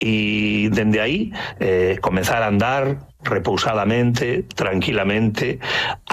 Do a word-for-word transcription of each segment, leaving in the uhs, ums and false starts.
e dende aí eh, comezar a andar repousadamente, tranquilamente,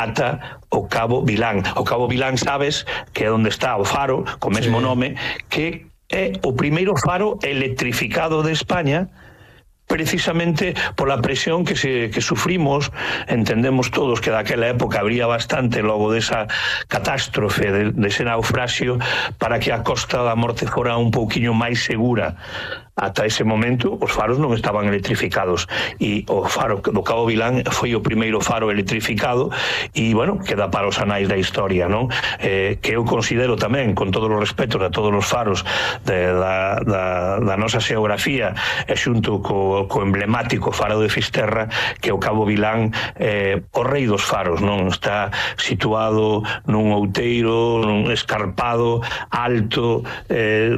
ata o Cabo Vilán. O Cabo Vilán, sabes, que é onde está o faro, co mesmo sí. nome, que é o primeiro faro electrificado de España, precisamente pola presión que se que sufrimos. Entendemos todos que daquela época habría bastante logo desa catástrofe, de, dese naufraxio, para que a Costa da Morte fora un pouquiño máis segura. Ata ese momento os faros non estaban electrificados e o faro do Cabo Vilán foi o primeiro faro electrificado e, bueno, queda para os anais da historia, non? Eh, que eu considero tamén, con todos os respetos a todos os faros de, da, da, da nosa xeografía, e xunto co, co emblemático faro de Fisterra, que o Cabo Vilán eh, o rei dos faros, non? Está situado nun outeiro, nun escarpado, alto, eh,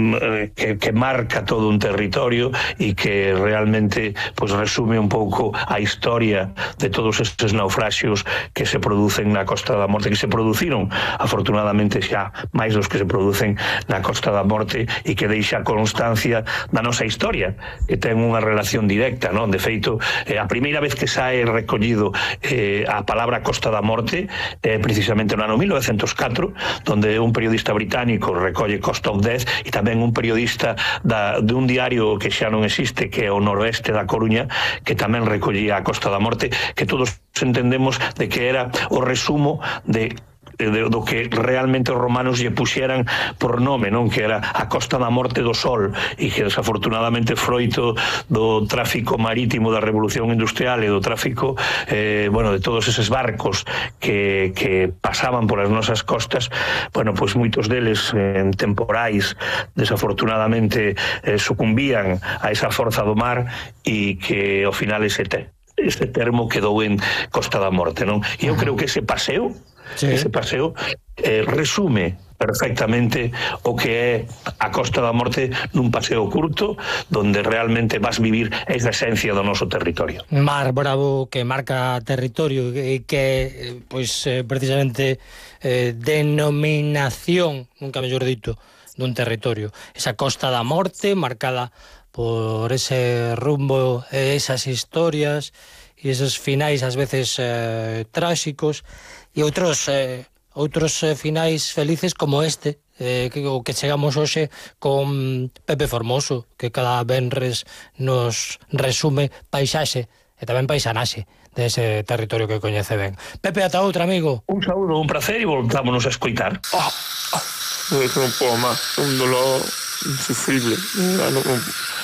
que, que marca todo un territorio e que realmente pues, resume un pouco a historia de todos estes naufraxios que se producen na Costa da Morte, que se produciron afortunadamente xa máis dos que se producen na Costa da Morte, e que deixa constancia da nosa historia, que ten unha relación directa, non? De feito, eh, a primeira vez que sae recollido eh, a palabra Costa da Morte eh, precisamente no ano mil novecentos catro, donde un periodista británico recolle Cost of Death, e tamén un periodista da, de un un diario que xa non existe, que é o Noroeste da Coruña, que tamén recollía a Costa da Morte, que todos entendemos de que era o resumo de De, do que realmente os romanos lle puxeran por nome, non? Que era a Costa da Morte do Sol, e que desafortunadamente froito do tráfico marítimo da Revolución Industrial e do tráfico eh, bueno, de todos eses barcos que, que pasaban polas nosas costas, bueno, pois moitos deles en temporais desafortunadamente eh, sucumbían a esa forza do mar, e que ao final ese, te, ese termo quedou en Costa da Morte, non? E eu creo que ese paseo Sí. ese paseo eh, resume perfectamente o que é a Costa da Morte nun paseo curto, donde realmente vas vivir esa esencia do noso territorio. Mar bravo que marca territorio e que, pois, eh, precisamente eh, denominación, nunca mellor dito, dun territorio. Esa Costa da Morte marcada por ese rumbo, esas historias e esos finais ás veces eh, tráxicos, e outros eh, outros eh, finais felices como este, eh, que, o que chegamos hoxe con Pepe Formoso, que cada venres nos resume paisaxe e tamén paisanaxe dese territorio que coñece ben. Pepe, ata outra, amigo. Un saúdo, un placer, e voltámonos a escoitar. Oh, oh, non podo máis, un dolor insufrible. No, no, no.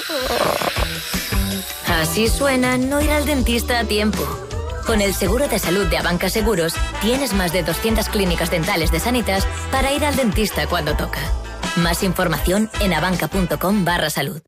Así suena no ir al dentista a tiempo. Con el seguro de salud de Abanca Seguros, tienes más de doscientas clínicas dentales de Sanitas para ir al dentista cuando toca. Más información en abanca.com barra salud.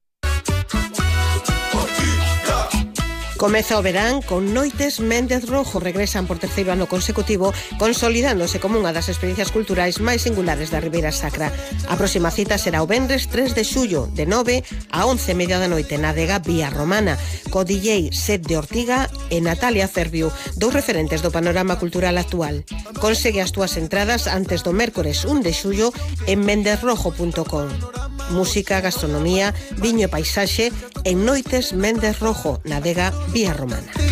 Comeza o verán con Noites Méndez Rojo. Regresan por terceiro ano consecutivo, consolidándose como unha das experiencias culturais máis singulares da Ribeira Sacra. A próxima cita será o venres tres de xullo, de nove a once e media da noite, na adega Vía Romana, co D J Seth de Ortiga e Natalia Ferviu, dous referentes do panorama cultural actual. Consegue as túas entradas antes do mércores un de xullo en méndez rojo punto com. Música, gastronomía, viño e paisaxe en Noites Méndez Rojo, na adega Vía Romana.